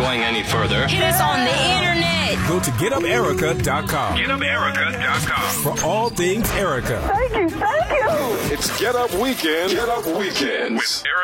going any further, hit us on the internet. Go to GetUpErica.com. GetUpErica.com. For all things Erica. Thank you. It's Get Up Weekend. Get Up Weekends. With Erica.